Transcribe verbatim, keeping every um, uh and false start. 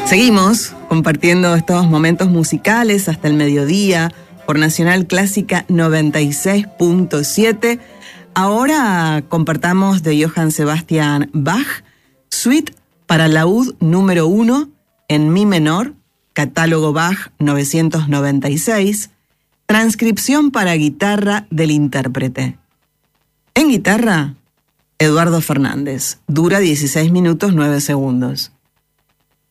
Seguimos compartiendo estos momentos musicales hasta el mediodía por Nacional Clásica noventa y seis punto siete. Ahora compartamos de Johann Sebastian Bach, Suite para laúd número uno en mi menor, catálogo Bach novecientos noventa y seis, transcripción para guitarra del intérprete. En guitarra, Eduardo Fernández, dura dieciséis minutos nueve segundos.